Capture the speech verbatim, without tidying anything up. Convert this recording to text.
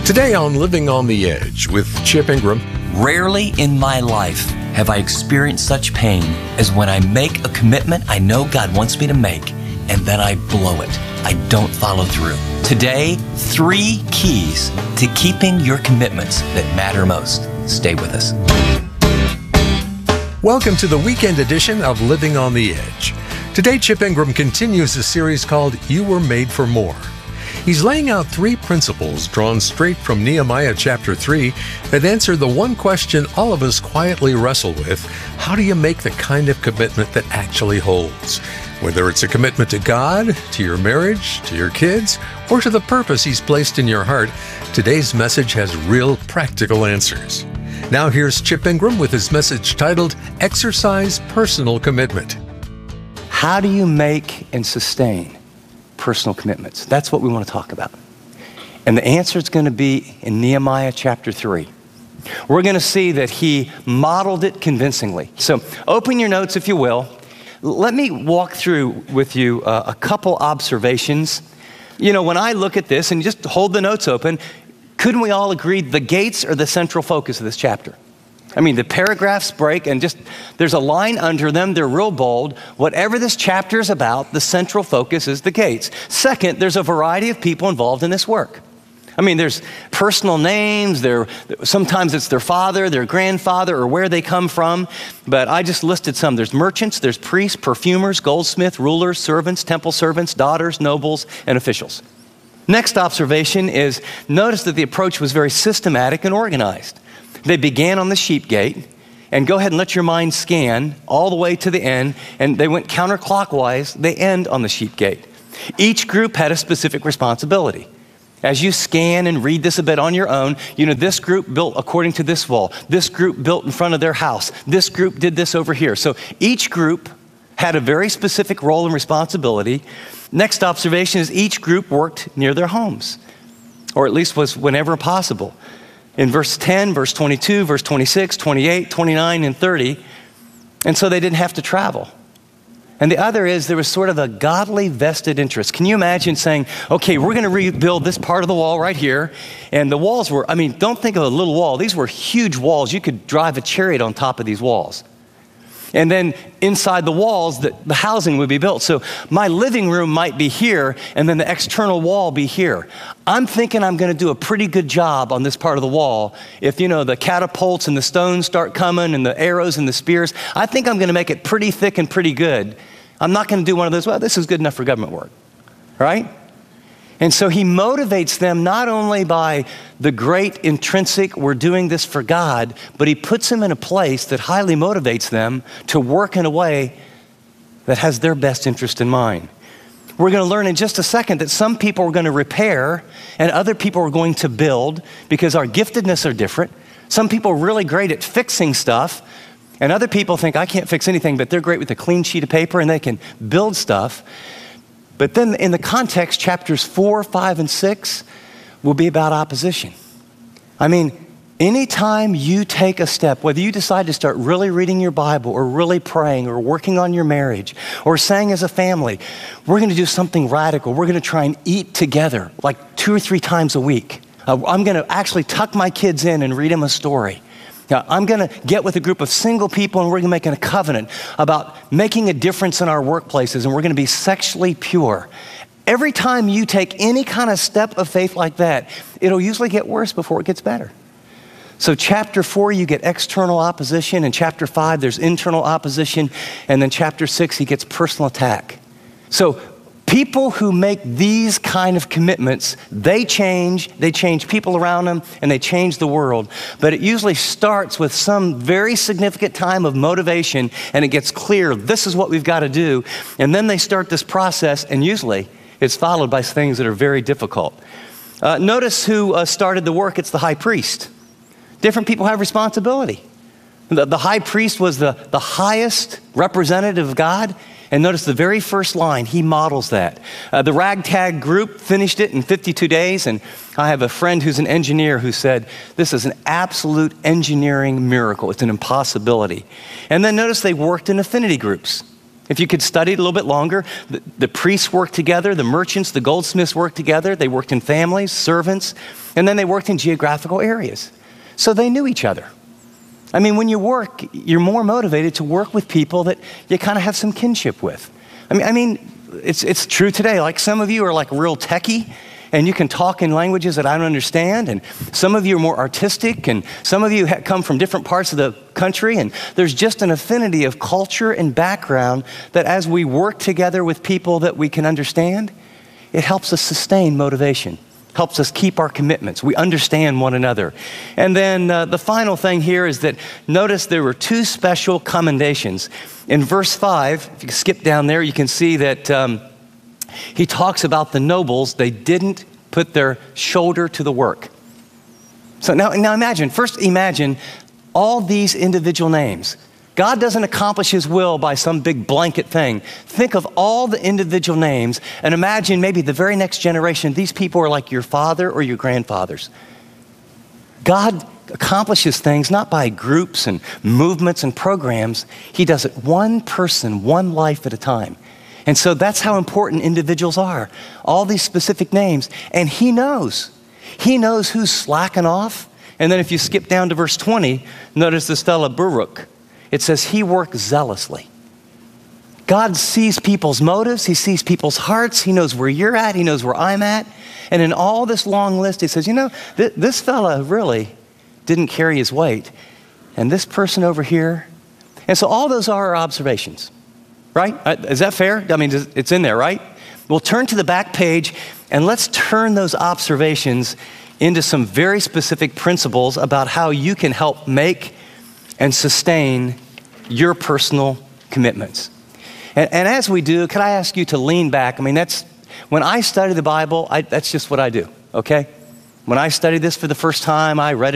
Today on Living on the Edge with Chip Ingram. Rarely in my life have I experienced such pain as when I make a commitment I know God wants me to make, and then I blow it. I don't follow through. Today, three keys to keeping your commitments that matter most. Stay with us. Welcome to the weekend edition of Living on the Edge. Today, Chip Ingram continues a series called You Were Made for More. He's laying out three principles drawn straight from Nehemiah chapter three that answer the one question all of us quietly wrestle with: how do you make the kind of commitment that actually holds? Whether it's a commitment to God, to your marriage, to your kids, or to the purpose He's placed in your heart, today's message has real practical answers. Now here's Chip Ingram with his message titled Exercise Personal Commitment. How do you make and sustain personal commitments? That's what we want to talk about. And the answer is going to be in Nehemiah chapter three. We're going to see that he modeled it convincingly. So open your notes, if you will. Let me walk through with you uh, a couple observations. You know, when I look at this, and just hold the notes open, couldn't we all agree the gates are the central focus of this chapter? I mean, the paragraphs break and just, there's a line under them. They're real bold. Whatever this chapter is about, the central focus is the gates. Second, there's a variety of people involved in this work. I mean, there's personal names. There, sometimes it's their father, their grandfather, or where they come from. But I just listed some. There's merchants, there's priests, perfumers, goldsmiths, rulers, servants, temple servants, daughters, nobles, and officials. Next observation is, notice that the approach was very systematic and organized. They began on the sheep gate, and go ahead and let your mind scan all the way to the end, and they went counterclockwise. They end on the sheep gate. Each group had a specific responsibility. As you scan and read this a bit on your own, you know, this group built according to this wall. This group built in front of their house. This group did this over here. So each group had a very specific role and responsibility. Next observation is each group worked near their homes, or at least was whenever possible. In verse ten, verse twenty-two, verse twenty-six, twenty-eight, twenty-nine, and thirty. And so they didn't have to travel. And the other is there was sort of a godly vested interest. Can you imagine saying, okay, we're going to rebuild this part of the wall right here. And the walls were, I mean, don't think of a little wall. These were huge walls. You could drive a chariot on top of these walls. And then inside the walls, the, the housing would be built. So my living room might be here, and then the external wall be here. I'm thinking I'm going to do a pretty good job on this part of the wall. If, you know, the catapults and the stones start coming and the arrows and the spears, I think I'm going to make it pretty thick and pretty good. I'm not going to do one of those, well, this is good enough for government work, right? And so he motivates them not only by the great intrinsic, we're doing this for God, but he puts them in a place that highly motivates them to work in a way that has their best interest in mind. We're going to learn in just a second that some people are going to repair and other people are going to build because our giftedness are different. Some people are really great at fixing stuff, and other people think, I can't fix anything, but they're great with a clean sheet of paper and they can build stuff. But then in the context, chapters four, five, and six will be about opposition. I mean, anytime you take a step, whether you decide to start really reading your Bible or really praying or working on your marriage or saying as a family, we're going to do something radical. We're going to try and eat together like two or three times a week. Uh, I'm going to actually tuck my kids in and read them a story. Now, I'm going to get with a group of single people and we're going to make a covenant about making a difference in our workplaces, and we're going to be sexually pure. Every time you take any kind of step of faith like that, it'll usually get worse before it gets better. So chapter four, you get external opposition. In chapter five, there's internal opposition. And then chapter six, he gets personal attack. So people who make these kind of commitments, they change, they change people around them, and they change the world. But it usually starts with some very significant time of motivation, and it gets clear, this is what we've got to do. And then they start this process, and usually it's followed by things that are very difficult. Uh, notice who uh, started the work. It's the high priest. Different people have responsibility. The, the high priest was the, the highest representative of God. And notice the very first line, he models that. Uh, the ragtag group finished it in fifty-two days, and I have a friend who's an engineer who said, this is an absolute engineering miracle. It's an impossibility. And then notice they worked in affinity groups. If you could study it a little bit longer, the, the priests worked together, the merchants, the goldsmiths worked together. They worked in families, servants, and then they worked in geographical areas. So they knew each other. I mean, when you work, you're more motivated to work with people that you kind of have some kinship with. I mean, I mean, it's it's true today. Like some of you are like real techie, and you can talk in languages that I don't understand, and some of you are more artistic, and some of you ha- come from different parts of the country, and there's just an affinity of culture and background that as we work together with people that we can understand, it helps us sustain motivation, helps us keep our commitments. We understand one another. And then uh, the final thing here is that notice there were two special commendations. In verse five, if you skip down there, you can see that um, he talks about the nobles. They didn't put their shoulder to the work. So now, now imagine, first imagine all these individual names. God doesn't accomplish his will by some big blanket thing. Think of all the individual names and imagine maybe the very next generation, these people are like your father or your grandfathers. God accomplishes things not by groups and movements and programs. He does it one person, one life at a time. And so that's how important individuals are. All these specific names. And he knows. He knows who's slacking off. And then if you skip down to verse twenty, notice this fellow Baruch. It says he worked zealously. God sees people's motives. He sees people's hearts. He knows where you're at. He knows where I'm at. And in all this long list, he says, you know, th- this fella really didn't carry his weight. And this person over here. And so all those are our observations, right? Is that fair? I mean, it's in there, right? We'll turn to the back page and let's turn those observations into some very specific principles about how you can help make and sustain your personal commitments. And, and as we do, could I ask you to lean back? I mean, that's, when I study the Bible, I, that's just what I do, okay? When I studied this for the first time, I read it